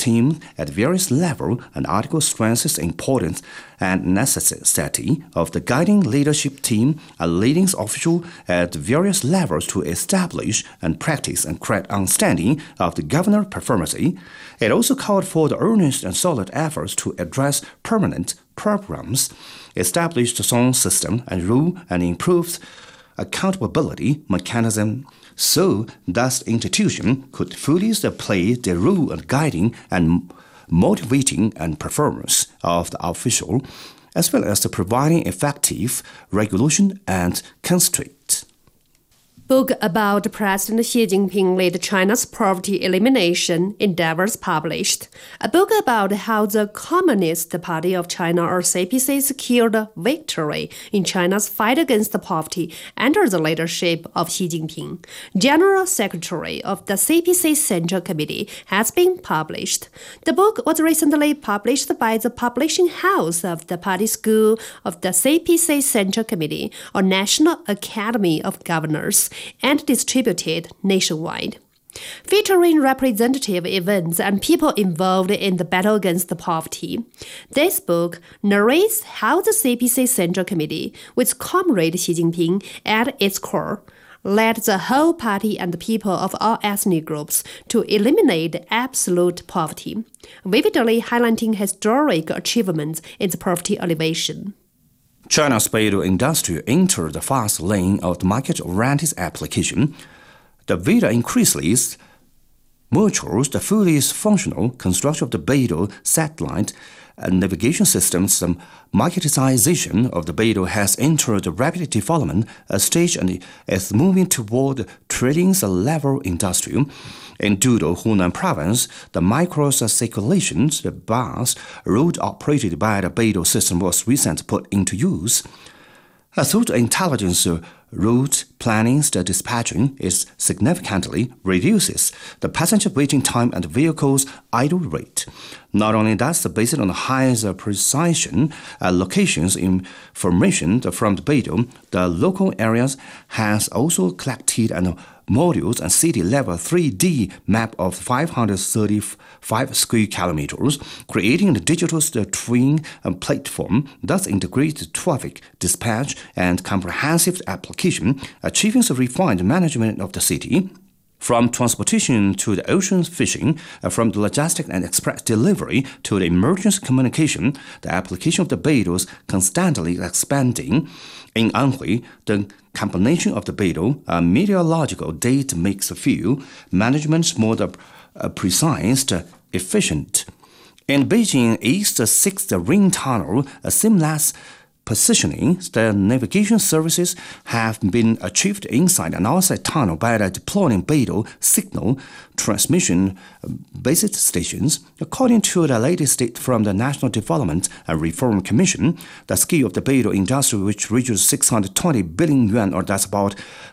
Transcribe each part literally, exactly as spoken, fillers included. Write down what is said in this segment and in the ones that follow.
team at various levels, an article stresses the importance and necessity of the guiding leadership team and leading official at various levels to establish and practice and create understanding of the governance performance. It also called for the earnest and solid efforts to address permanent programs, establish the sound system and rule, and improve accountability mechanism so that the institution could fully play the role of guiding and motivating and performance of the official, as well as providing effective regulation and constraint. Book about President Xi Jinping led China's poverty elimination endeavors published. A book about how the Communist Party of China, or C P C, secured victory in China's fight against poverty under the leadership of Xi Jinping. General Secretary of the C P C Central Committee has been published. The book was recently published by the publishing house of the Party School of the C P C Central Committee, or National Academy of Governors, and distributed nationwide. Featuring representative events and people involved in the battle against poverty, this book narrates how the C P C Central Committee, with Comrade Xi Jinping at its core, led the whole party and the people of all ethnic groups to eliminate absolute poverty, vividly highlighting historic achievements in the poverty alleviation. China's Beidou industry entered the fast lane of the market-oriented application. The Veda increasingly matures the fully functional construction of the Beidou satellite and navigation systems. The marketization of the Beidou has entered the rapid development stage and is moving toward trillions-level industry. In Dudou, Hunan province, the micro-circulation bus route operated by the Beidou system was recently put into use. Through the intelligence route planning, the dispatching is significantly reduces the passenger waiting time and the vehicle's idle rate. Not only that, based on the highest precision uh, locations information from the Beidou, the local areas has also collected and modules and city-level three D map of five hundred thirty-five square kilometers, creating the digital twin platform that integrates traffic dispatch and comprehensive application, achieving the refined management of the city. From transportation to the ocean fishing, uh, from the logistic and express delivery to the emergency communication, the application of the Beidou is constantly expanding. In Anhui, the combination of the Beidou uh, meteorological data makes the field management more uh, precise, uh, efficient. In Beijing East Sixth Ring Tunnel, a seamless positioning, the navigation services have been achieved inside and outside tunnel by the deploying Beidou signal transmission base stations. According to the latest data from the National Development and Reform Commission, the scale of the Beidou industry, which reaches six hundred twenty billion yuan, or that's about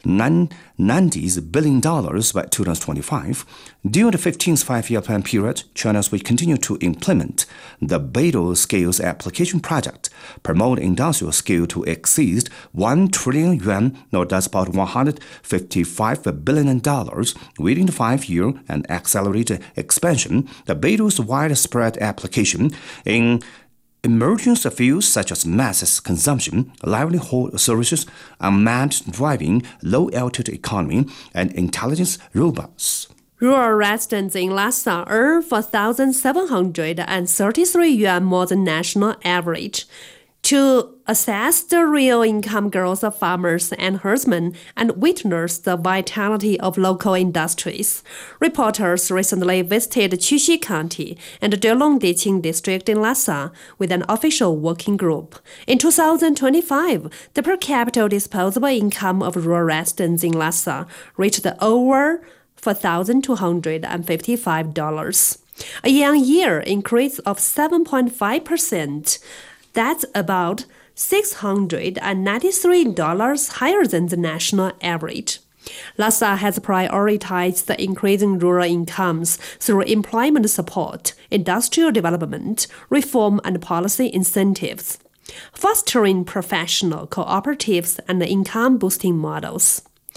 ninety billion dollars by two thousand twenty-five. During the fifteenth five-year plan period, China will continue to implement the Beidou Scales application project, promote industrial scale to exceed one trillion yuan, or that's about one hundred fifty-five billion dollars within the five-year, and accelerate expansion. The Beidou's widespread application in emerging fields such as mass consumption, livelihood services, unmanned driving, low-altitude economy, and intelligence robots. Rural residents in Lhasa earn four thousand seven hundred thirty-three yuan more than national average. To assess the real income growth of farmers and herdsmen and witness the vitality of local industries, reporters recently visited Qixi County and Delong-Diqing district in Lhasa with an official working group. In two thousand twenty-five, the per capita disposable income of rural residents in Lhasa reached over four thousand two hundred fifty-five dollars, a year-on-year increase of seven point five percent. That's about six hundred ninety-three dollars higher than the national average. Lhasa has prioritized the increasing rural incomes through employment support, industrial development, reform and policy incentives, fostering professional cooperatives and income-boosting models.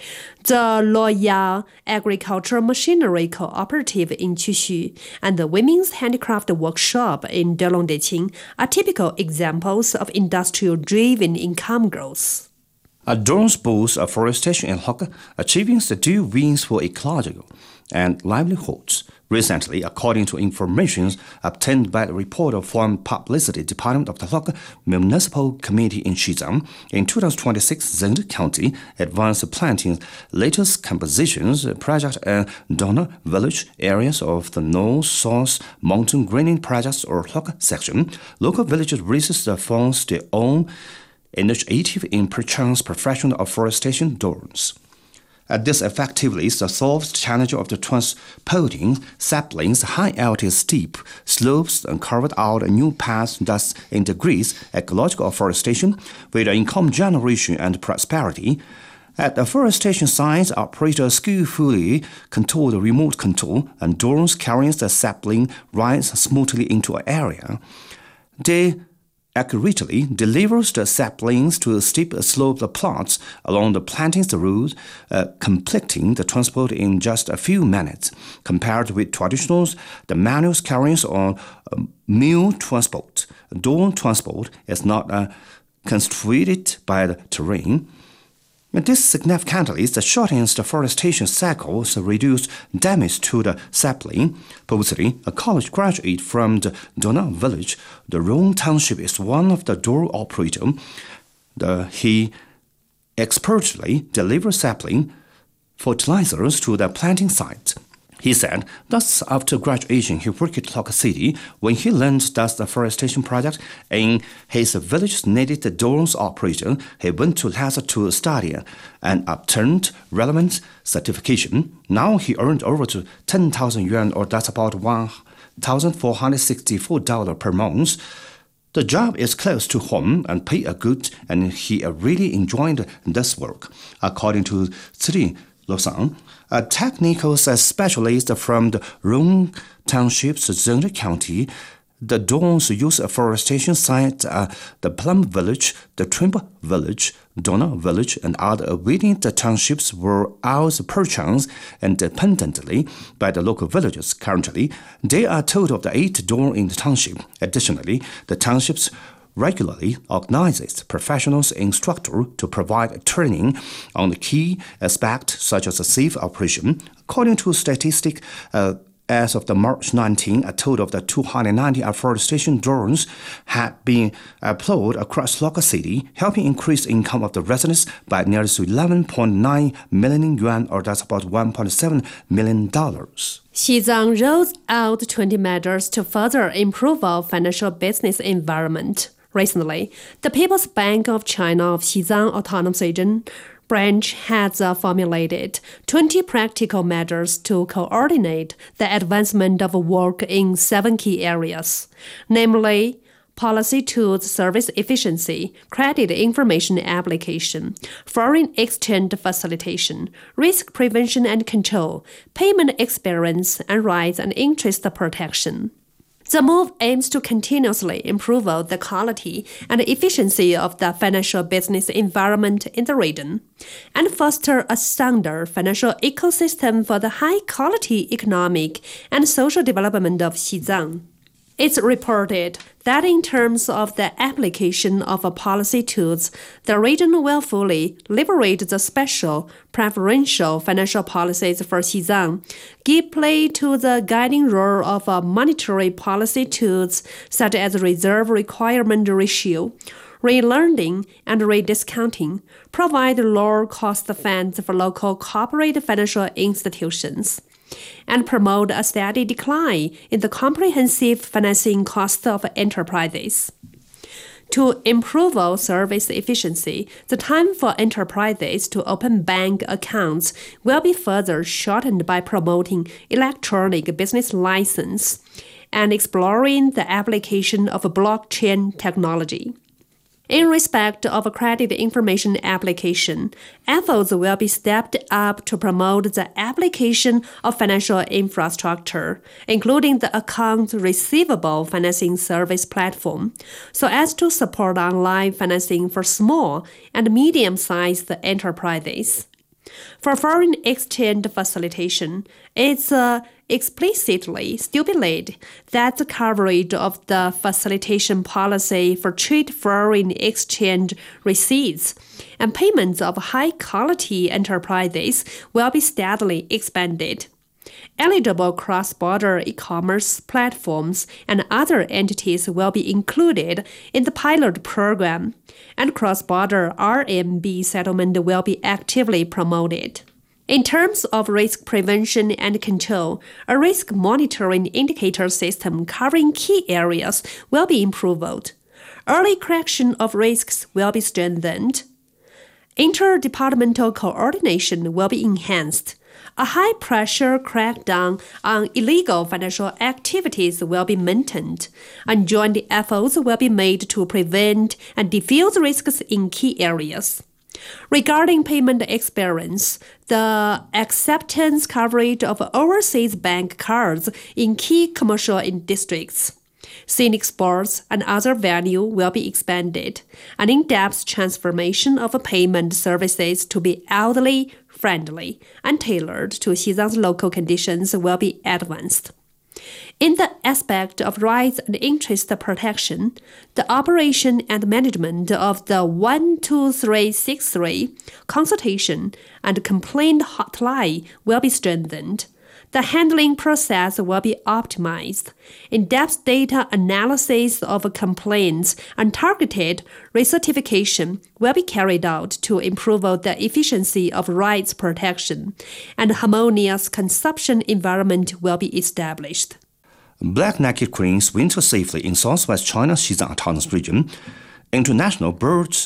the Luoyao Agricultural Machinery Cooperative in Qixu and the Women's Handicraft Workshop in Delongdeqing are typical examples of industrial-driven income growth. Drones boost afforestation in Hokke, achieving the dual wins for ecological and livelihoods. Recently, according to information obtained by the report of Foreign Publicity Department of the Hokke Municipal Committee in Xizang, in two thousand twenty-six, Zhengzhou County advanced planting latest compositions project and Donner Village areas of the North-South Mountain Greening Projects or Hokke section. Local villagers raised the funds their own initiative in perchance professional afforestation drones. Uh, this effectively solves the challenge of the transporting saplings high altitude steep slopes and carved out a new path thus integrates ecological afforestation with income generation and prosperity. At afforestation sites, operators skillfully control the remote control and drones carrying the sapling rise smoothly into an area. They accurately delivers the saplings to steep sloped plots along the planting route, uh, completing the transport in just a few minutes. Compared with traditional, the manual carriers on uh, mule transport, drone transport is not uh, constrained by the terrain. This significantly shortens the forestation cycle, so reduce damage to the sapling. Previously, a college graduate from the Donner village, the Rong Township is one of the drone operators. The, he expertly delivers sapling fertilizers to the planting site. He said, thus after graduation, he worked at Hokke City. When he learned that the forestation project in his village needed the drones operator, he went to Lhasa to study and obtained relevant certification. Now he earned over to ten thousand yuan, or that's about one thousand four hundred sixty-four dollars per month. The job is close to home and pay a good, and he really enjoyed this work. According to Ciri Losang, a technical specialist from the Rong Township's Zhengzhou County, the drones use afforestation sites at the Plum Village, the Trimble Village, Donner Village, and other within the townships were ours perchance independently by the local villagers. Currently, there are a total of the eight drones in the township. Additionally, the townships regularly organizes professionals instructor to provide training on the key aspects such as a safe operation. According to statistics, uh, as of the March nineteenth, a total of the two hundred ninety afforestation drones had been employed across Hokke City, helping increase income of the residents by nearly eleven point nine million yuan, or that's about one point seven million dollars. Xizang rolls out twenty measures to further improve our financial business environment. Recently, the People's Bank of China of Xizang Autonomous Region branch has uh, formulated twenty practical measures to coordinate the advancement of work in seven key areas, namely policy tools service efficiency, credit information application, foreign exchange facilitation, risk prevention and control, payment experience, and rights and interest protection. The move aims to continuously improve the quality and efficiency of the financial business environment in the region and foster a sounder financial ecosystem for the high-quality economic and social development of Xizang. It's reported that in terms of the application of policy tools, the region will fully liberate the special, preferential financial policies for Xizang, give play to the guiding role of monetary policy tools such as reserve requirement ratio, re-lending and rediscounting, provide lower-cost funds for local corporate financial institutions, and promote a steady decline in the comprehensive financing cost of enterprises. To improve our service efficiency, the time for enterprises to open bank accounts will be further shortened by promoting electronic business license and exploring the application of blockchain technology. In respect of credit information application, efforts will be stepped up to promote the application of financial infrastructure, including the account receivable financing service platform, so as to support online financing for small and medium-sized enterprises. For foreign exchange facilitation, it's uh, explicitly stipulated that the coverage of the facilitation policy for trade foreign exchange receipts and payments of high-quality enterprises will be steadily expanded. Eligible cross-border e-commerce platforms and other entities will be included in the pilot program, and cross-border R M B settlement will be actively promoted. In terms of risk prevention and control, a risk monitoring indicator system covering key areas will be improved. Early correction of risks will be strengthened. Interdepartmental coordination will be enhanced. A high-pressure crackdown on illegal financial activities will be maintained, and joint efforts will be made to prevent and defuse risks in key areas. Regarding payment experience, the acceptance coverage of overseas bank cards in key commercial districts, scenic spots, and other venues will be expanded, and in-depth transformation of payment services to be elderly friendly and tailored to Xizang's local conditions will be advanced. In the aspect of rights and interest protection, the operation and management of the one two three six three consultation and complaint hotline will be strengthened. The handling process will be optimized. In-depth data analysis of complaints and targeted recertification will be carried out to improve the efficiency of rights protection, and a harmonious consumption environment will be established. Black-necked cranes winter safely in southwest China's Xizang Autonomous Region. International Birds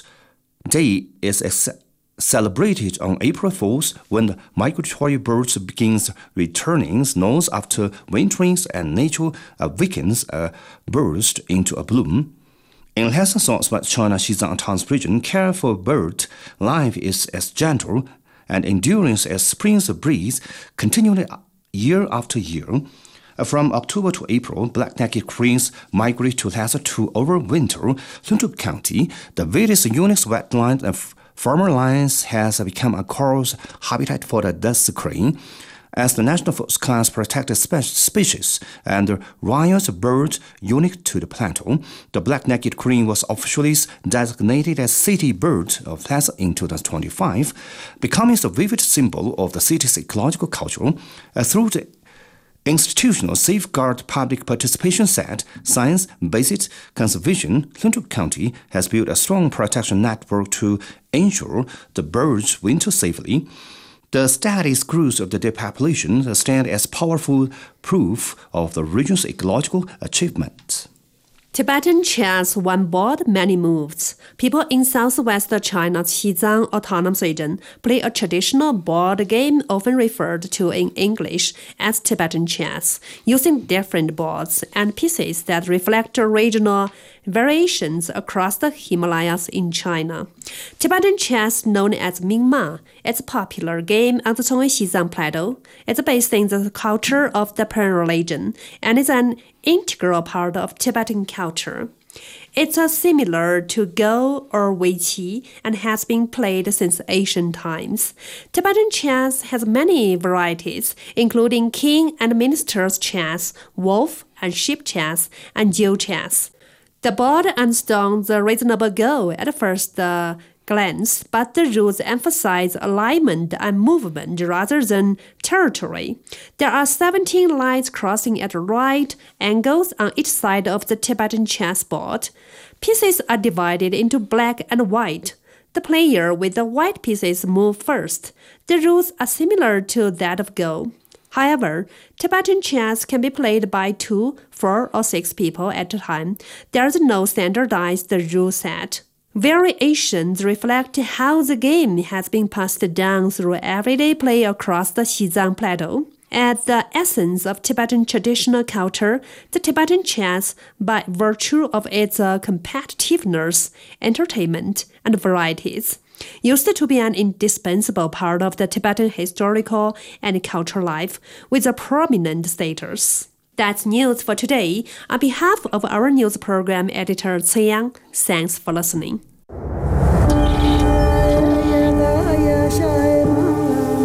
Day is ex- celebrated on April fourth when the migratory birds begins returning north after winterings and nature awakens a burst into a bloom. In Lhasa southwest China Xizang Autonomous Region, care for bird life is as gentle and enduring as spring's breeze, continually year after year. From October to April, black-necked cranes migrate to Lhasa to overwinter. Lundu County, the various units wetland and farmer lands has become a coral habitat for the dust crane. As the National Forest Class protected spe- species and the rare bird unique to the plateau, the black-necked crane was officially designated as City Bird of Lhasa in two thousand twenty-five, becoming a vivid symbol of the city's ecological culture. Uh, through the Institutional Safeguard Public Participation Set, Science-Based Conservation, Lundu County has built a strong protection network to ensure the birds winter safely. The status growth of the depopulation stand as powerful proof of the region's ecological achievements. Tibetan chess one board, many moves. People in southwest China's Xizang Autonomous Region play a traditional board game often referred to in English as Tibetan chess, using different boards and pieces that reflect regional variations across the Himalayas in China. Tibetan chess, known as Mingma, is a popular game on the Tongwei Xizang Plateau. It's based in the culture of the Peren religion and is an integral part of Tibetan culture. It's uh, similar to Go or Weiqi and has been played since ancient times. Tibetan chess has many varieties, including king and minister's chess, wolf and sheep chess, and jiu chess. The board understands a reasonable goal at first uh, glance, but the rules emphasize alignment and movement rather than territory. There are seventeen lines crossing at right angles on each side of the Tibetan chessboard. Pieces are divided into black and white. The player with the white pieces move first. The rules are similar to that of Go. However, Tibetan chess can be played by two, four, or six people at a time. There is no standardized rule set. Variations reflect how the game has been passed down through everyday play across the Xizang Plateau. At the essence of Tibetan traditional culture, the Tibetan chess, by virtue of its uh, competitiveness, entertainment, and varieties, used to be an indispensable part of the Tibetan historical and cultural life, with a prominent status. That's news for today. On behalf of our news program editor, Cui Yang, thanks for listening.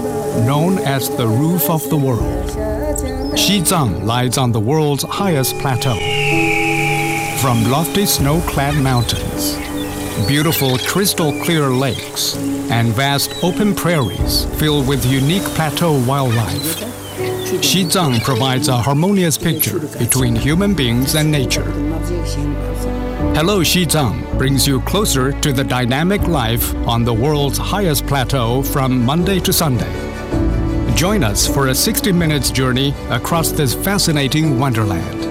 as the roof of the world. Xizang lies on the world's highest plateau. From lofty snow-clad mountains, beautiful crystal-clear lakes, and vast open prairies filled with unique plateau wildlife, Xizang provides a harmonious picture between human beings and nature. Hello Xizang brings you closer to the dynamic life on the world's highest plateau from Monday to Sunday. Join us for a sixty minutes journey across this fascinating wonderland.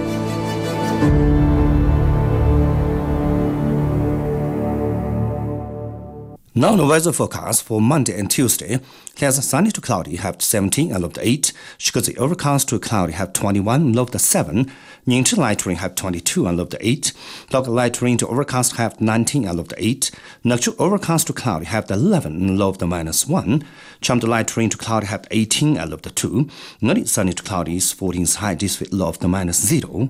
Now the weather forecast for Monday and Tuesday has sunny to cloudy, have seventeen and low to eight. Shikozi overcast to cloudy, have twenty-one, low to seven. Ningchi light rain, have twenty-two and low to eight. Local light rain to overcast, have nineteen and low to eight. Nakchu overcast to cloudy, have eleven and low to minus one. Chamdo light rain to cloudy, have eighteen and low to two. Nari sunny to cloudy is fourteen high district, low to minus zero.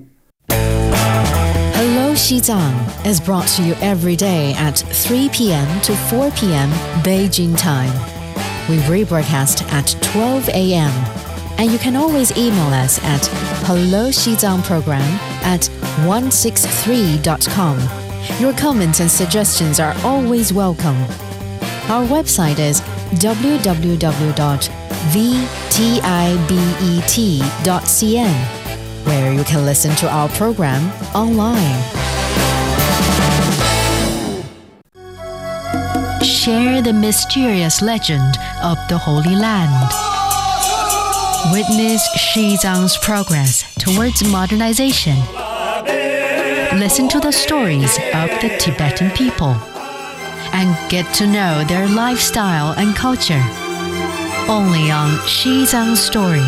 Hello Xizang is brought to you every day at three p.m. to four p.m. Beijing time. We rebroadcast at twelve a.m. and you can always email us at hello xizang program at one sixty-three dot com. Your comments and suggestions are always welcome. Our website is w w w dot v tibet dot c n, where you can listen to our program online. Share the mysterious legend of the Holy Land. Witness Xizang's progress towards modernization. Listen to the stories of the Tibetan people and get to know their lifestyle and culture. Only on Xizang Story.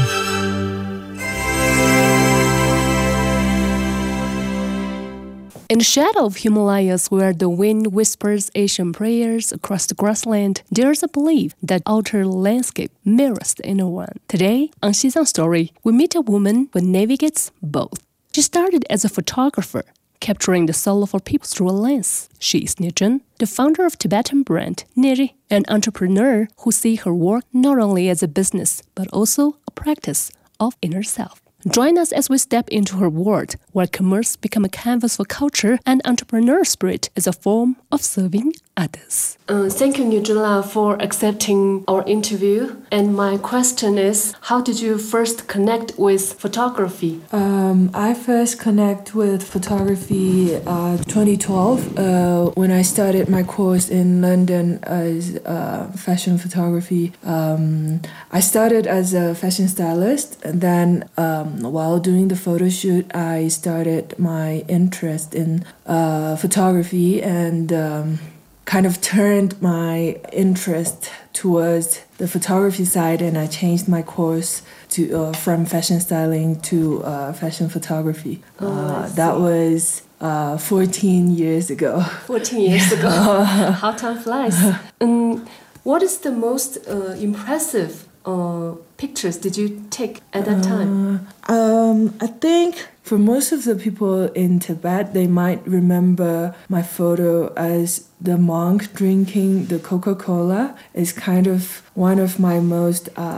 In the shadow of Himalayas, where the wind whispers Asian prayers across the grassland, there's a belief that outer landscape mirrors the inner one. Today, on Xizang Story, we meet a woman who navigates both. She started as a photographer, capturing the soul of her people through a lens. She is Nijun, the founder of Tibetan brand Niri, an entrepreneur who sees her work not only as a business, but also a practice of inner self. Join us as we step into her world, where commerce becomes a canvas for culture and entrepreneur spirit is a form of serving others. Uh, thank you, Nijunla, for accepting our interview. And my question is, how did you first connect with photography? Um, I first connect with photography uh, twenty twelve uh, when I started my course in London as uh, fashion photography. Um, I started as a fashion stylist, and then um, while doing the photo shoot, I started my interest in uh, photography and um, kind of turned my interest towards the photography side, and I changed my course to uh, from fashion styling to uh, fashion photography. Oh, uh, that was uh, fourteen years ago. fourteen years ago. How time flies. Um, what is the most uh, impressive uh, pictures did you take at that time? Uh, um, I think for most of the people in Tibet, they might remember my photo as the monk drinking the Coca-Cola. Is kind of one of my most uh,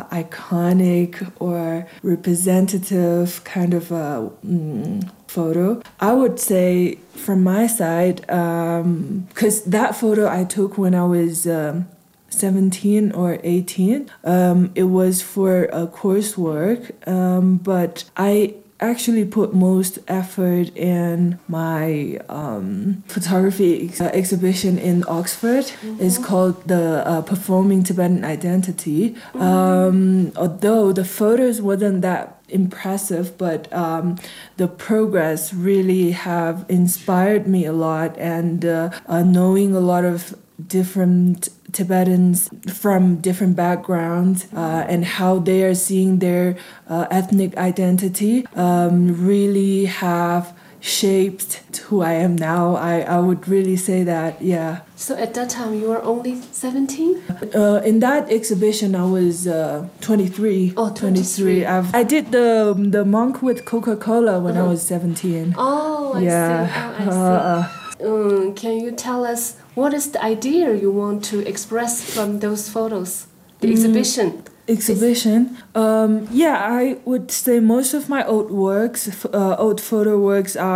iconic or representative kind of uh, mm, photo. I would say from my side, because um, that photo I took when I was um, seventeen or eighteen. Um, it was for a coursework, um, but I actually put most effort in my um, photography ex- uh, exhibition in Oxford. Mm-hmm. It's called the uh, Performing Tibetan Identity. Mm-hmm. Um, although the photos wasn't that impressive, but um, the progress really have inspired me a lot, and uh, uh, knowing a lot of different Tibetans from different backgrounds uh, and how they are seeing their uh, ethnic identity um, really have shaped who I am now. I, I would really say that, yeah. So at that time you were only seventeen? Uh, in that exhibition I was uh, twenty-three. Oh, twenty-three. I've, I did the the monk with Coca-Cola when uh-huh. I was seventeen. Oh, I yeah. see. Oh, I see. Uh, um, can you tell us what is the idea you want to express from those photos, the mm. exhibition? exhibition. Um, yeah, I would say most of my old works, uh, old photo works are